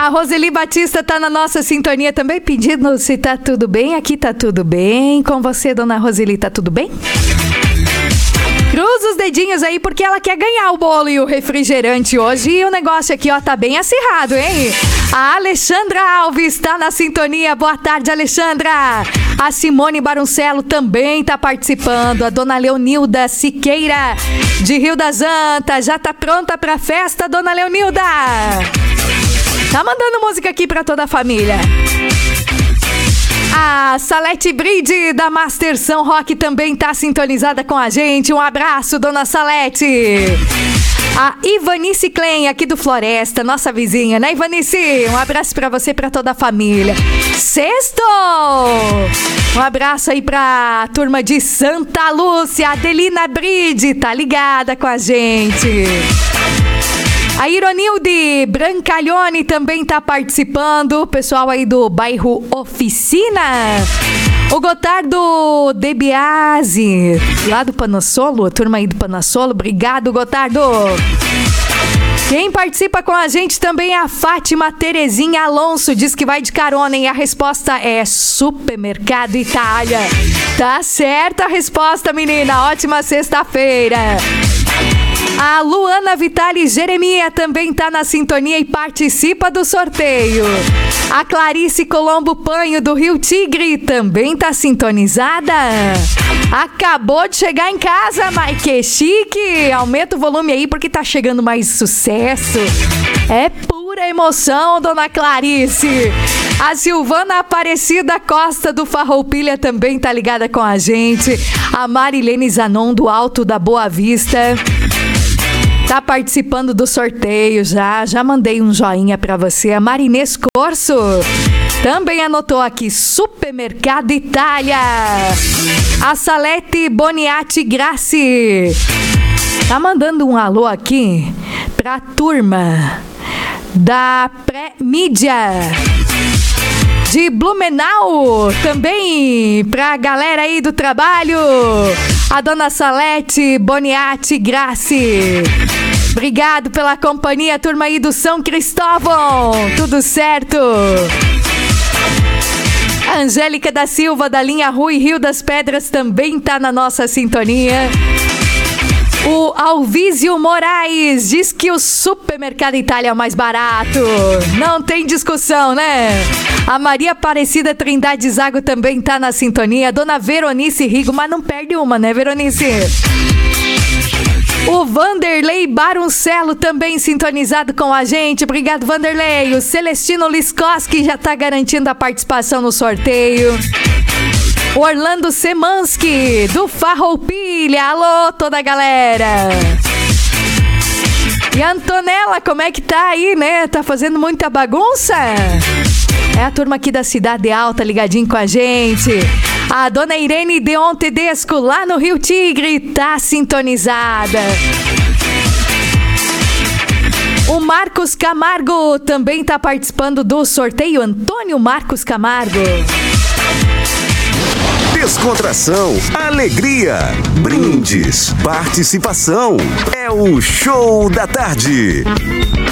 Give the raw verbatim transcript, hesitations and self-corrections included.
A Roseli Batista tá na nossa sintonia também, pedindo se tá tudo bem. Aqui tá tudo bem. Com você, dona Roseli, tá tudo bem? Cruza os dedinhos aí, porque ela quer ganhar o bolo e o refrigerante hoje. E o negócio aqui, ó, tá bem acirrado, hein? A Alexandra Alves tá na sintonia. Boa tarde, Alexandra. A Simone Baruncello também tá participando. A dona Leonilda Siqueira, de Rio das Antas. Já tá pronta pra festa, dona Leonilda? Tá mandando música aqui pra toda a família. A Salete Bride, da Master São Roque, também tá sintonizada com a gente. Um abraço, dona Salete. A Ivanice Klein, aqui do Floresta, nossa vizinha, né, Ivanice? Um abraço pra você e pra toda a família. Sexto! Um abraço aí pra turma de Santa Lúcia. A Adelina Bride tá ligada com a gente. A Ironilde Brancalhone também tá participando. Pessoal aí do bairro Oficina. O Gotardo De Biasi, lá do Panassolo, a turma aí do Panassolo. Obrigado, Gotardo. Quem participa com a gente também é a Fátima Terezinha Alonso. Diz que vai de carona, e a resposta é Supermercado Itália. Tá certa a resposta, menina. Ótima sexta-feira. A Luana Vitali Jeremia também tá na sintonia e participa do sorteio. A Clarice Colombo Panho, do Rio Tigre, também tá sintonizada. Acabou de chegar em casa, mas que chique. Aumenta o volume aí porque tá chegando mais sucesso. É pura emoção, dona Clarice. A Silvana Aparecida Costa, do Farroupilha, também tá ligada com a gente. A Marilene Zanon, do Alto da Boa Vista, tá participando do sorteio já. Já mandei um joinha pra você. A Marinês Corso também anotou aqui. Supermercado Itália. A Salete Boniati Grassi tá mandando um alô aqui pra turma da Pré-Mídia de Blumenau, também pra galera aí do trabalho. A dona Salete Boniati Grassi. Obrigado pela companhia, turma aí do São Cristóvão. Tudo certo? A Angélica da Silva, da linha Rui Rio das Pedras, também tá na nossa sintonia. O Alvísio Moraes diz que o Supermercado Itália é o mais barato. Não tem discussão, né? A Maria Aparecida Trindade Zago também tá na sintonia. A dona Veronice Rigo, mas não perde uma, né, Veronice? O Vanderlei Baruncello também sintonizado com a gente. Obrigado, Vanderlei. O Celestino Liskoski já tá garantindo a participação no sorteio. O Orlando Semansky, do Farroupilha. Alô, toda a galera. E a Antonella, como é que tá aí, né? Tá fazendo muita bagunça? É a turma aqui da Cidade Alta ligadinho com a gente. A dona Irene Deon Tedesco, lá no Rio Tigre, tá sintonizada. O Marcos Camargo também tá participando do sorteio. Antônio Marcos Camargo. Descontração, alegria, brindes, participação. É o Show da Tarde.